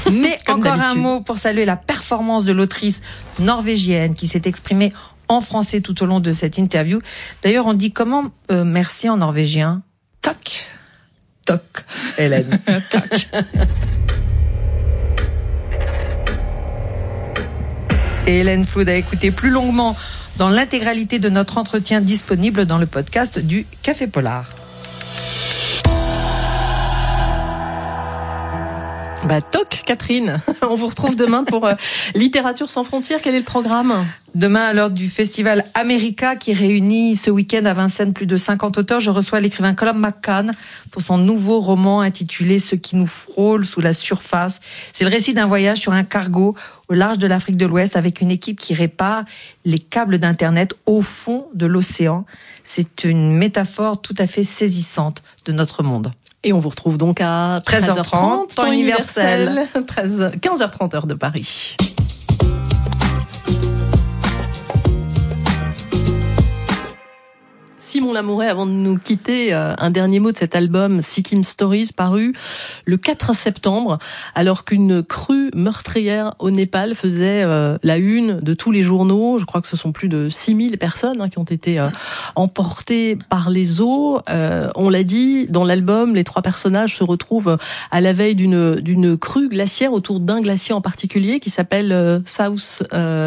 Mais encore un mot pour saluer la performance de l'autrice norvégienne qui s'est exprimée en français tout au long de cette interview. D'ailleurs, on dit comment merci en norvégien? Tac. Toc, Hélène. Tac. Et Hélène Floud a écouté plus longuement dans l'intégralité de notre entretien disponible dans le podcast du Café Polar. Toc, Catherine. On vous retrouve demain pour Littérature sans frontières. Quel est le programme? Demain, à l'heure du festival America qui réunit ce week-end à Vincennes plus de 50 auteurs, je reçois l'écrivain Colum McCann pour son nouveau roman intitulé Ce qui nous frôle sous la surface. C'est le récit d'un voyage sur un cargo au large de l'Afrique de l'Ouest avec une équipe qui répare les câbles d'Internet au fond de l'océan. C'est une métaphore tout à fait saisissante de notre monde. Et on vous retrouve donc à 13h30, temps universel. 15h30 heure de Paris. Simon Lamouret, avant de nous quitter, un dernier mot de cet album Sikkim Stories paru le 4 septembre, alors qu'une crue meurtrière au Népal faisait la une de tous les journaux. Je crois que ce sont plus de 6000 personnes qui ont été emportées par les eaux. On l'a dit, dans l'album, les 3 personnages se retrouvent à la veille d'une crue glaciaire autour d'un glacier en particulier qui s'appelle South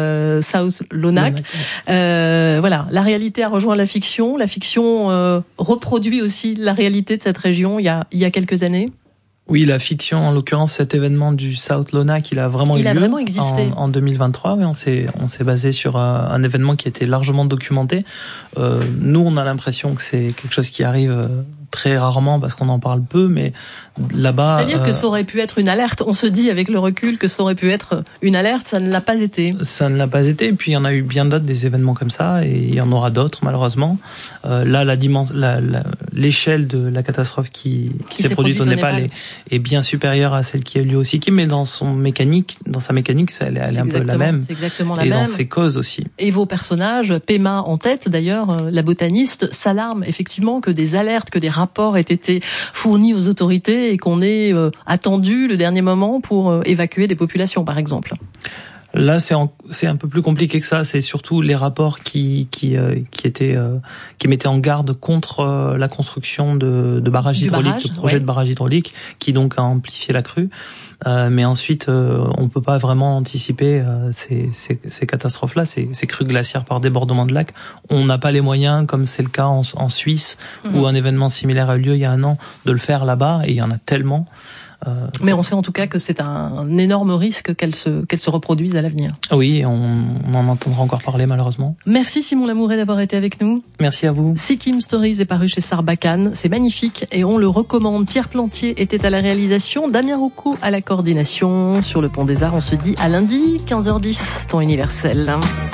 Lonak. Voilà, la réalité a rejoint la fiction. La fiction reproduit aussi la réalité de cette région il y a quelques années. Oui, la fiction, en l'occurrence, cet événement du South Lonak, il a vraiment existé en 2023. Oui, on s'est basé sur un événement qui était largement documenté. Nous, on a l'impression que c'est quelque chose qui arrive très rarement parce qu'on en parle peu, mais là-bas... C'est-à-dire que ça aurait pu être une alerte. On se dit avec le recul que ça aurait pu être une alerte, ça ne l'a pas été. Ça ne l'a pas été, et puis il y en a eu bien d'autres, des événements comme ça, et il y en aura d'autres malheureusement. Là, l'échelle de la catastrophe qui s'est produite au Népal est bien supérieure à celle qui a eu lieu au Sikkim, mais dans sa mécanique, elle est un peu la même. C'est exactement la même. Et dans ses causes aussi. Et vos personnages, Pema en tête d'ailleurs, la botaniste, s'alarme effectivement que des alertes, que des rapports aient été fournis aux autorités et qu'on ait attendu le dernier moment pour évacuer des populations, par exemple. Là, c'est un peu plus compliqué que ça. C'est surtout les rapports qui mettaient en garde contre la construction de barrages hydrauliques, de projets de barrages hydrauliques, qui donc a amplifié la crue. Mais ensuite, on peut pas vraiment anticiper ces catastrophes-là, ces crues glaciaires par débordement de lac. On n'a pas les moyens, comme c'est le cas en Suisse, où un événement similaire a eu lieu il y a un an, de le faire là-bas. Et il y en a tellement. Mais on sait en tout cas que c'est un énorme risque qu'elle se reproduise à l'avenir. Oui, on en entendra encore parler malheureusement. Merci Simon Lamouret d'avoir été avec nous. Merci à vous. Sikkim Stories est paru chez Sarbacane, c'est magnifique et on le recommande. Pierre Plantier était à la réalisation, Damien Roucault à la coordination. Sur le Pont des Arts, on se dit à lundi, 15h10, temps universel.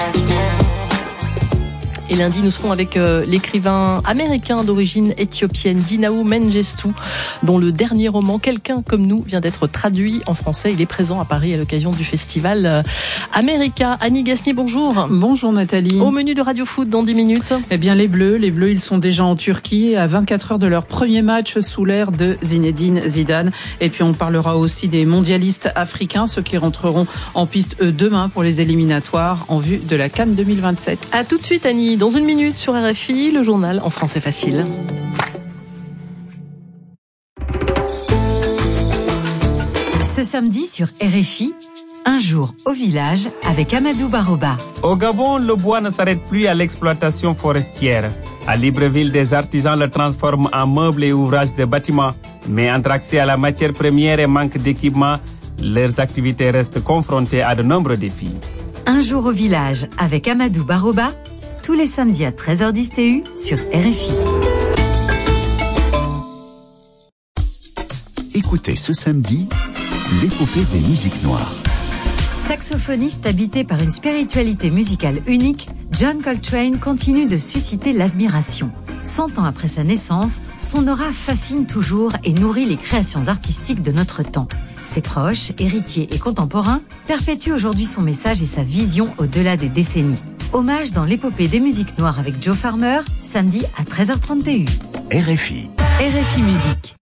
Et lundi, nous serons avec l'écrivain américain d'origine éthiopienne Dinaou Mengestu, dont le dernier roman, Quelqu'un comme nous, vient d'être traduit en français. Il est présent à Paris à l'occasion du festival America. Annie Gasnier, bonjour. Bonjour Nathalie. Au menu de Radio Foot dans 10 minutes. Eh bien les Bleus, ils sont déjà en Turquie à 24 heures de leur premier match sous l'ère de Zinedine Zidane. Et puis on parlera aussi des mondialistes africains, ceux qui rentreront en piste demain pour les éliminatoires en vue de la CAN 2027. À tout de suite Annie. Dans une minute sur RFI, le journal en français facile. Ce samedi sur RFI, un jour au village avec Amadou Baroba. Au Gabon, le bois ne s'arrête plus à l'exploitation forestière. À Libreville, des artisans le transforment en meubles et ouvrages de bâtiments. Mais entre accès à la matière première et manque d'équipement, leurs activités restent confrontées à de nombreux défis. Un jour au village avec Amadou Baroba, tous les samedis à 13h10 TU sur RFI. Écoutez ce samedi l'épopée des musiques noires. Saxophoniste habité par une spiritualité musicale unique, John Coltrane continue de susciter l'admiration. 100 ans après sa naissance, son aura fascine toujours et nourrit les créations artistiques de notre temps. Ses proches, héritiers et contemporains perpétuent aujourd'hui son message et sa vision au-delà des décennies. Hommage dans l'épopée des musiques noires avec Joe Farmer, samedi à 13h30 TU. RFI. RFI Musique.